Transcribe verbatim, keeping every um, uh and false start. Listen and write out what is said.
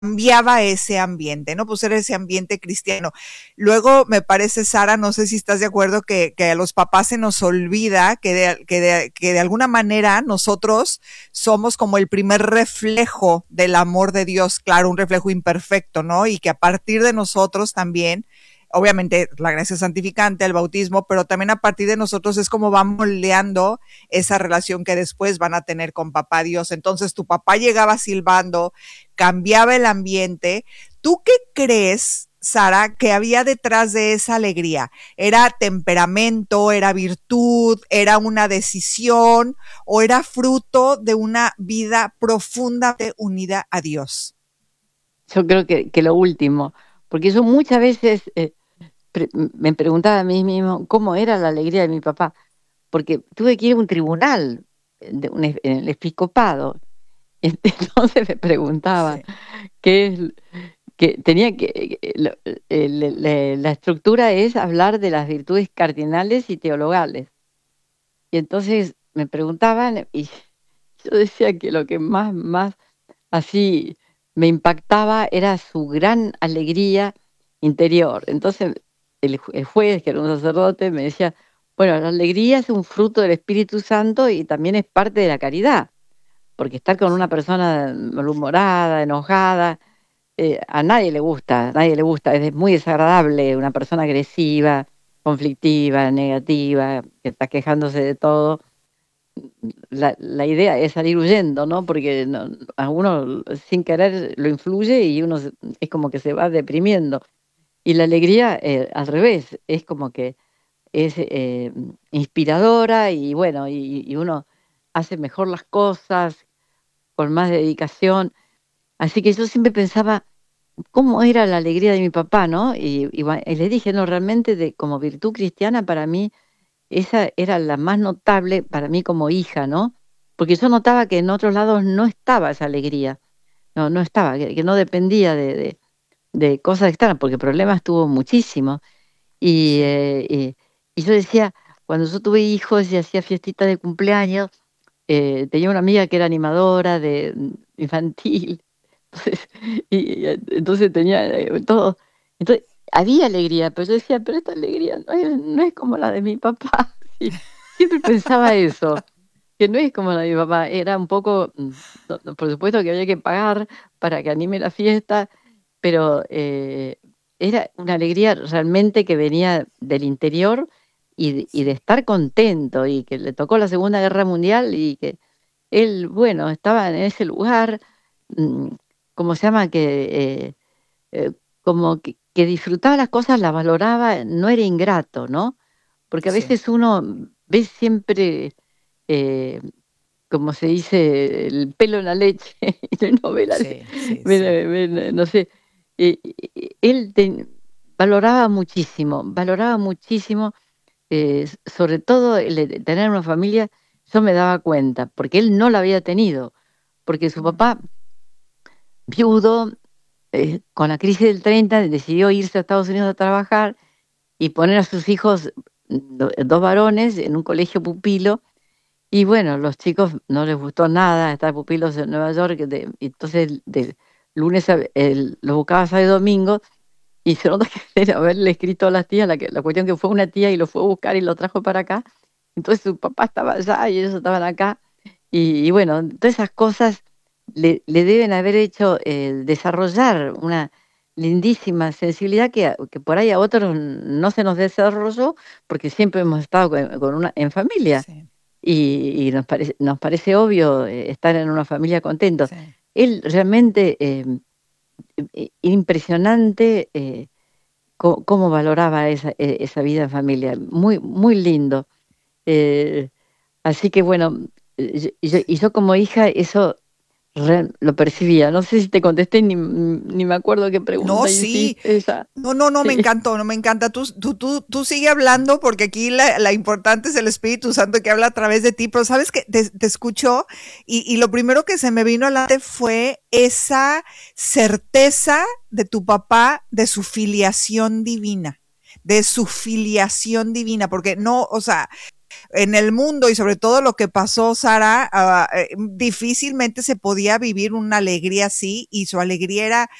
cambiaba ese ambiente, ¿no? Pues era ese ambiente cristiano. Luego me parece, Sara, no sé si estás de acuerdo, que, que a los papás se nos olvida que de, que, de, que de alguna manera nosotros somos como el primer reflejo del amor de Dios, claro, un reflejo imperfecto, ¿no? Y que a partir de nosotros también, obviamente la gracia santificante, el bautismo, pero también a partir de nosotros es como va moldeando esa relación que después van a tener con papá Dios. Entonces tu papá llegaba silbando, cambiaba el ambiente. ¿Tú qué crees, Sara, que había detrás de esa alegría? ¿Era temperamento, era virtud, era una decisión o era fruto de una vida profundamente unida a Dios? Yo creo que, que lo último, porque yo muchas veces eh, pre- me preguntaba a mí mismo cómo era la alegría de mi papá, porque tuve que ir a un tribunal, eh, de un, es- en el episcopado, entonces me preguntaba Sí, qué es, que tenía que, eh, lo- el- le- la estructura es hablar de las virtudes cardinales y teologales, y entonces me preguntaban y yo decía que lo que más, más así me impactaba era su gran alegría interior. Entonces el, ju- el juez, que era un sacerdote, me decía, bueno, la alegría es un fruto del Espíritu Santo y también es parte de la caridad, porque estar con una persona malhumorada, enojada, eh, a nadie le gusta, a nadie le gusta, es muy desagradable una persona agresiva, conflictiva, negativa, que está quejándose de todo. La, la idea es salir huyendo, ¿no? Porque no- a uno sin querer lo influye y uno se- es como que se va deprimiendo. Y la alegría, eh, al revés, es como que es eh, inspiradora y bueno, y, y uno hace mejor las cosas con más dedicación. Así que yo siempre pensaba cómo era la alegría de mi papá, ¿no? Y, y gua- y le dije, no, realmente de, como virtud cristiana para mí esa era la más notable para mí como hija, ¿no? Porque yo notaba que en otros lados no estaba esa alegría, no, no estaba, que, que no dependía de, de, de cosas externas, porque problemas tuvo muchísimos. Y, sí. eh, y, y yo decía, cuando yo tuve hijos y hacía fiestitas de cumpleaños, eh, tenía una amiga que era animadora de mm, infantil, entonces, y, y, eh, entonces tenía eh, todo. Entonces, había alegría, pero yo decía, pero esta alegría no es, no es como la de mi papá. Sí, siempre pensaba eso, que no es como la de mi papá, era un poco, mm, no- no, por supuesto que había que pagar para que anime la fiesta, pero eh, era una alegría realmente que venía del interior y de, y de estar contento y que le tocó la Segunda Guerra Mundial y que él, bueno, estaba en ese lugar, mm, ¿cómo se llama? Que, eh, eh, como que, que disfrutaba las cosas, las valoraba, no era ingrato, ¿no? Porque a Sí, veces uno ve siempre, eh, como se dice, el pelo en la leche y no ve la, le- sí, sí, ve sí. la- ve la- no sé, eh, eh, él te- valoraba muchísimo, valoraba muchísimo, eh, s- sobre todo el de tener una familia, yo me daba cuenta, porque él no la había tenido, porque su Mm, papá, viudo, eh, con la crisis del treinta, decidió irse a Estados Unidos a trabajar y poner a sus hijos, mm, do- dos varones, en un colegio pupilo. Y bueno, los chicos no les gustó nada estar pupilos en Nueva York, de- y entonces de lunes a, el, los buscaba sábado y domingo, y se nota que era haberle escrito a las tías, la, que, la cuestión que fue una tía y lo fue a buscar y lo trajo para acá. Entonces su papá estaba allá y ellos estaban acá. Y, y bueno, todas esas cosas le, le deben haber hecho eh, desarrollar una lindísima sensibilidad que, a- que por ahí a otros no se nos desarrolló porque siempre hemos estado con, con una, en familia sí, y, y nos parece, nos parece obvio eh, estar en una familia contento. sí. Él realmente, eh, eh, impresionante, eh, co- cómo valoraba esa, e- esa vida en familia, muy, muy lindo. Eh, Así que bueno, eh, y yo, y yo como hija eso real- lo percibía. No sé si te contesté, ni, ni me acuerdo qué No, pregunta sí. hiciste esa. No, no, no, me Sí. encantó, no me encanta. Tú, tú, tú, tú sigue hablando porque aquí la, la importante es el Espíritu Santo que habla a través de ti, pero sabes que te, te escuchó y, y lo primero que se me vino a la mente fue esa certeza de tu papá de su filiación divina, de su filiación divina, porque no, o sea, en el mundo y sobre todo lo que pasó, Sara, uh, eh, difícilmente se podía vivir una alegría así y su alegría era